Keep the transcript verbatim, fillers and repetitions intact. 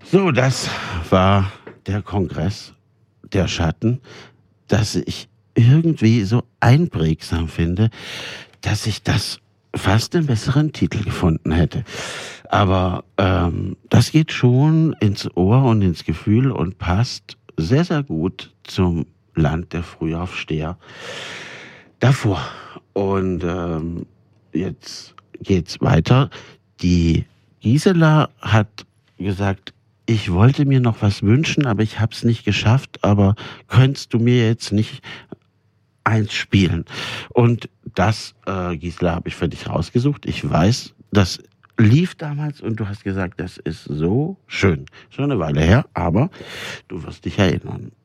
So, das war der Kongress der Schatten, dass ich irgendwie so einprägsam finde, dass ich das fast den besseren Titel gefunden hätte. Aber ähm, das geht schon ins Ohr und ins Gefühl und passt sehr, sehr gut zum Land der Frühaufsteher davor. Und ähm, jetzt geht's weiter. Die Gisela hat gesagt, ich wollte mir noch was wünschen, aber ich habe es nicht geschafft. Aber könntest du mir jetzt nicht eins spielen? Und das, äh, Gisela, habe ich für dich rausgesucht. Ich weiß, das lief damals und du hast gesagt, das ist so schön. Schon eine Weile her, aber du wirst dich erinnern.